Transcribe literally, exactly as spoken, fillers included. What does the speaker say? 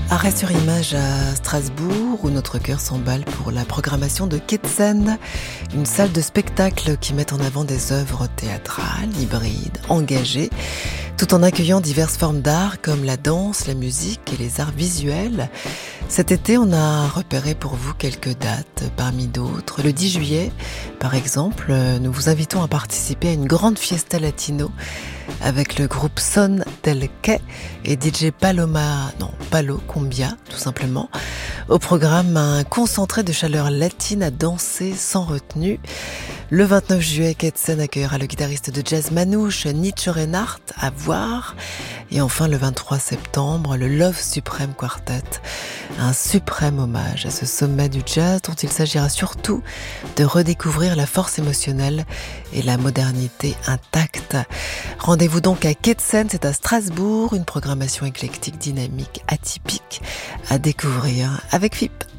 Arrêt sur image à Strasbourg, où notre cœur s'emballe pour la programmation de Ketsen, une salle de spectacle qui met en avant des œuvres théâtrales, hybrides, engagées, tout en accueillant diverses formes d'art comme la danse, la musique et les arts visuels. Cet été, on a repéré pour vous quelques dates parmi d'autres. Le dix juillet, par exemple, nous vous invitons à participer à une grande fiesta latino avec le groupe Son del Quai et D J Paloma, non, Palo Cumbia, tout simplement. Au programme, un concentré de chaleur latine à danser sans retenue. Le vingt-neuf juillet, Ketsen accueillera le guitariste de jazz manouche Nietzsche Reinhardt à voir. Et enfin, le vingt-trois septembre, le Love Supreme Quartet. Un suprême hommage à ce sommet du jazz dont il s'agira surtout de redécouvrir la force émotionnelle et la modernité intacte. Rendez-vous donc à Ketsen, c'est à Strasbourg, une programmation éclectique, dynamique, atypique à découvrir avec F I P.